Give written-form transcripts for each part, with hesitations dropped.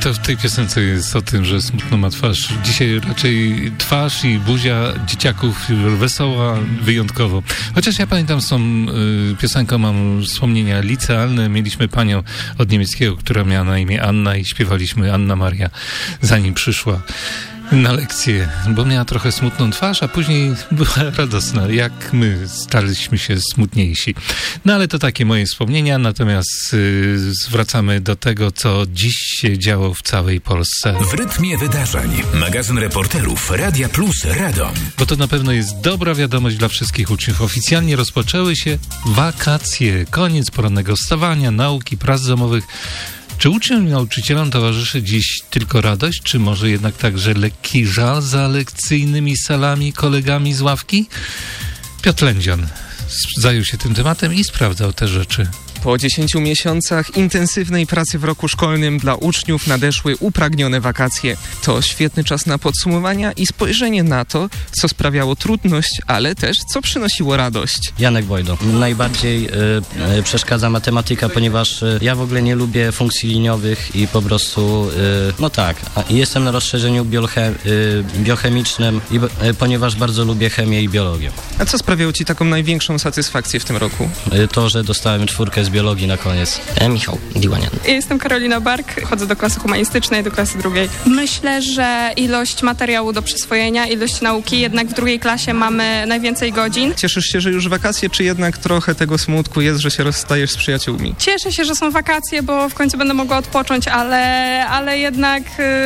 to w tej piosence jest o tym, że smutno ma twarz. Dzisiaj raczej twarz i buzia dzieciaków wesoła wyjątkowo. Chociaż ja pamiętam z tą piosenką mam wspomnienia licealne. Mieliśmy panią od niemieckiego, która miała na imię Anna i śpiewaliśmy Anna Maria, zanim przyszła na lekcję, bo miała trochę smutną twarz, a później była radosna, jak my staliśmy się smutniejsi. No ale to takie moje wspomnienia, natomiast zwracamy do tego, co dziś się działo w całej Polsce. W rytmie wydarzeń. Magazyn reporterów Radia Plus Radom. Bo to na pewno jest dobra wiadomość dla wszystkich uczniów. Oficjalnie rozpoczęły się wakacje. Koniec porannego wstawania, nauki, prac domowych. Czy uczniom i nauczycielom towarzyszy dziś tylko radość, czy może jednak także lekki żal za lekcyjnymi salami, kolegami z ławki? Piotr Lędzion zajął się tym tematem i sprawdzał te rzeczy. Po 10 miesiącach intensywnej pracy w roku szkolnym dla uczniów nadeszły upragnione wakacje. To świetny czas na podsumowania i spojrzenie na to, co sprawiało trudność, ale też co przynosiło radość. Janek Wojdo. Najbardziej przeszkadza matematyka, ponieważ ja w ogóle nie lubię funkcji liniowych i po prostu, jestem na rozszerzeniu biochemicznym, ponieważ bardzo lubię chemię i biologię. A co sprawiało Ci taką największą satysfakcję w tym roku? To, że dostałem 4 z biologii na koniec. Michał Diłanian. Ja jestem Karolina Bark, chodzę do klasy humanistycznej, do klasy drugiej. Myślę, że ilość materiału do przyswojenia, ilość nauki, jednak w drugiej klasie mamy najwięcej godzin. Cieszysz się, że już wakacje, czy jednak trochę tego smutku jest, że się rozstajesz z przyjaciółmi? Cieszę się, że są wakacje, bo w końcu będę mogła odpocząć, ale jednak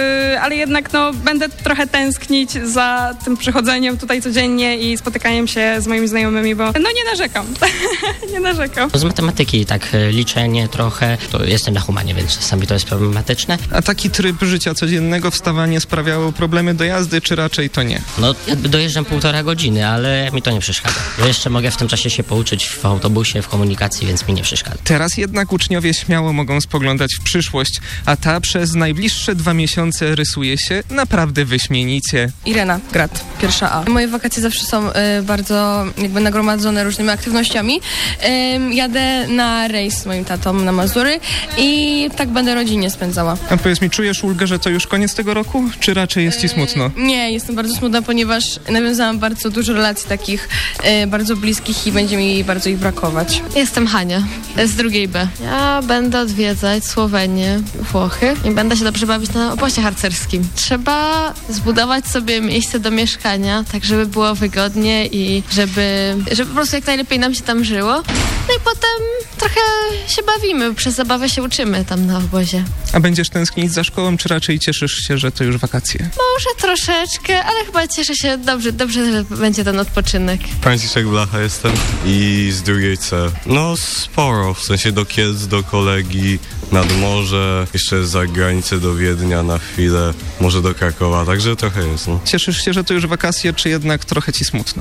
będę trochę tęsknić za tym przychodzeniem tutaj codziennie i spotykaniem się z moimi znajomymi, bo nie narzekam. Nie narzekam. Z matematyki tak liczenie trochę, to jestem na humanie, więc czasami to jest problematyczne. A taki tryb życia codziennego, wstawanie sprawiało problemy do jazdy, czy raczej to nie? Jakby dojeżdżam 1,5 godziny, ale mi to nie przeszkadza. Bo jeszcze mogę w tym czasie się pouczyć w autobusie, w komunikacji, więc mi nie przeszkadza. Teraz jednak uczniowie śmiało mogą spoglądać w przyszłość, a ta przez najbliższe 2 miesiące rysuje się naprawdę wyśmienicie. Irena Grat, 1A. Moje wakacje zawsze są bardzo nagromadzone różnymi aktywnościami. Jadę na rejs z moim tatą na Mazury i tak będę rodzinnie spędzała. A powiedz mi, czujesz ulgę, że to już koniec tego roku, czy raczej jest Ci smutno? Nie, jestem bardzo smutna, ponieważ nawiązałam bardzo dużo relacji takich bardzo bliskich i będzie mi bardzo ich brakować. Jestem Hania z 2B. Ja będę odwiedzać Słowenię, Włochy i będę się dobrze bawić na obozie harcerskim. Trzeba zbudować sobie miejsce do mieszkania, tak żeby było wygodnie i żeby po prostu jak najlepiej nam się tam żyło. No i potem trochę się bawimy, przez zabawę się uczymy tam na obozie. A będziesz tęsknić za szkołą, czy raczej cieszysz się, że to już wakacje? Może troszeczkę, ale chyba cieszę się dobrze, że będzie ten odpoczynek. Franciszek Blacha jestem i z 2C. Sporo, w sensie do Kielc, do kolegi, nad morze, jeszcze za granicę do Wiednia na chwilę, może do Krakowa, także trochę jest. Cieszysz się, że to już wakacje, czy jednak trochę Ci smutno?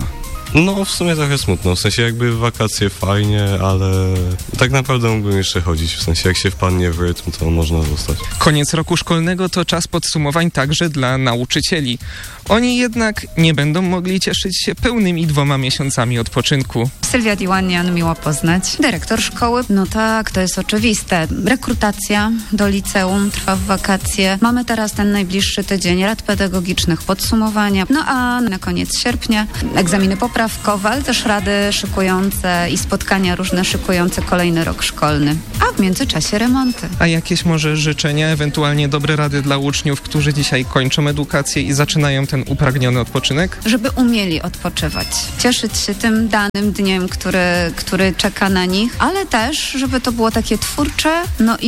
W sumie trochę smutno, w sensie jakby wakacje fajnie, ale tak naprawdę mógłbym jeszcze chodzić, w sensie jak się wpadnie w rytm, to można zostać. Koniec roku szkolnego to czas podsumowań także dla nauczycieli. Oni jednak nie będą mogli cieszyć się pełnymi 2 miesiącami odpoczynku. Sylwia Diłanian, miło poznać. Dyrektor szkoły, tak, to jest oczywiste. Rekrutacja do liceum trwa w wakacje. Mamy teraz ten najbliższy tydzień rad pedagogicznych, podsumowania. A na koniec sierpnia egzaminy poprawkowe, ale też rady szykujące i spotkania różne szykujące kolejny rok szkolny. A w międzyczasie remonty. A jakieś może życzenia, ewentualnie dobre rady dla uczniów, którzy dzisiaj kończą edukację i zaczynają ten upragniony odpoczynek? Żeby umieli odpoczywać, cieszyć się tym danym dniem, który czeka na nich, ale też, żeby to było takie twórcze,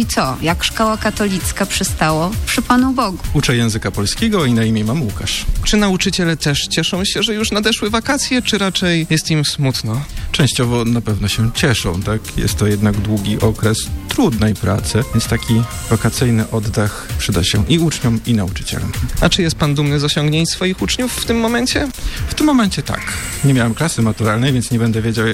jak szkoła katolicka przystało przy Panu Bogu. Uczę języka polskiego i na imię mam Łukasz. Czy nauczyciele też cieszą się, że już nadeszły wakacje, czy raczej jest im smutno? Częściowo na pewno się cieszą, tak? Jest to jednak długi okres trudnej pracy, więc taki wakacyjny oddech przyda się i uczniom, i nauczycielom. A czy jest Pan dumny z osiągnięć swoich uczniów w tym momencie? W tym momencie tak. Nie miałem klasy maturalnej, więc nie będę wiedział,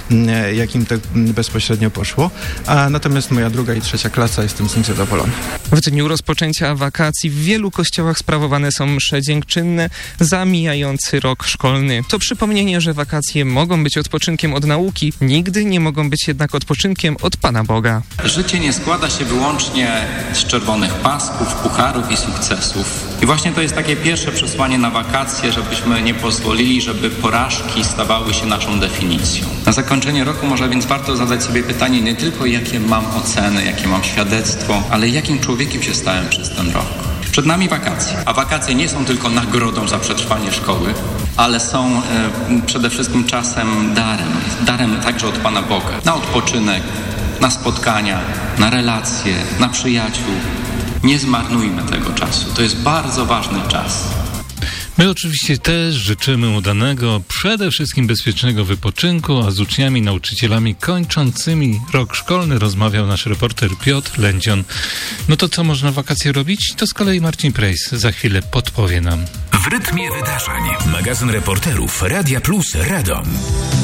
jak im to bezpośrednio poszło. A natomiast moja 2. i 3. klasa, jestem z nim zadowolony. W dniu rozpoczęcia wakacji w wielu kościołach sprawowane są msze dziękczynne za mijający rok szkolny. To przypomnienie, że wakacje mogą być odpoczynkiem odpoczynkiem od nauki, nigdy nie mogą być jednak odpoczynkiem od Pana Boga. Życie nie składa się wyłącznie z czerwonych pasków, pucharów i sukcesów. I właśnie to jest takie pierwsze przesłanie na wakacje, żebyśmy nie pozwolili, żeby porażki stawały się naszą definicją. Na zakończenie roku może więc warto zadać sobie pytanie nie tylko jakie mam oceny, jakie mam świadectwo, ale jakim człowiekiem się stałem przez ten rok. Przed nami wakacje, a wakacje nie są tylko nagrodą za przetrwanie szkoły, ale są przede wszystkim czasem darem także od Pana Boga, na odpoczynek, na spotkania, na relacje, na przyjaciół. Nie zmarnujmy tego czasu, to jest bardzo ważny czas. My oczywiście też życzymy udanego, przede wszystkim bezpiecznego wypoczynku, a z uczniami, nauczycielami kończącymi rok szkolny rozmawiał nasz reporter Piotr Lędzion. No to co można w wakacje robić? To z kolei Marcin Prejs za chwilę podpowie nam. W rytmie wydarzeń. Magazyn reporterów Radia Plus Radom.